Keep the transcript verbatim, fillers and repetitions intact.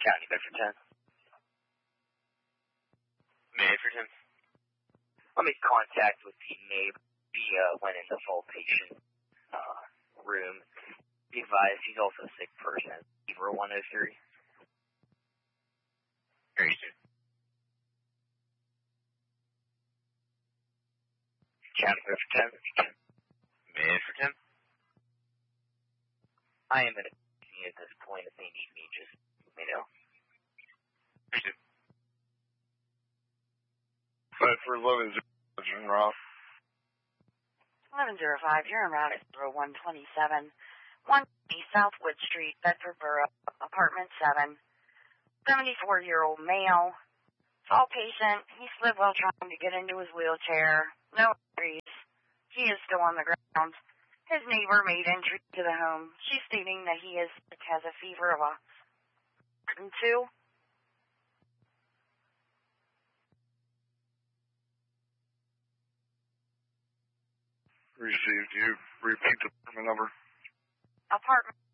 County Bedford ten. Bedford ten. I made contact with the neighbor. He uh, went in the full patient uh, room. Be advised, he's also a sick person. Fever one oh three. Very soon. County Bedford ten. Bedford ten. I am in a at this point. If they need me, just let me know. Very soon. Bedford eleven zero, Rob. eleven oh five, you're en route at zero one twenty-seven, one twenty Southwood Street, Bedford Borough, apartment seven. seventy-four-year-old male. Tall patient. He slid while trying to get into his wheelchair. No worries. He is still on the ground. His neighbor made entry to the home. She's stating that he is has a fever of a one oh two. Received. You repeat the apartment number? Apartment